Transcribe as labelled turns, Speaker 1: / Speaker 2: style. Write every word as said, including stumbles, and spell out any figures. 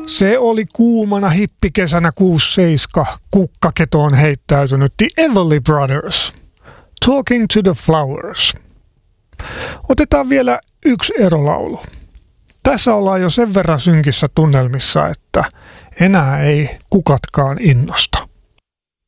Speaker 1: Se oli kuumana hippikesänä kuusikymmentäseitsemän kukkaketoon heittäytynyt The Everly Brothers. Talking to the Flowers. Otetaan vielä yksi erolaulu. Tässä ollaan jo sen verran synkissä tunnelmissa, että enää ei kukatkaan innosta.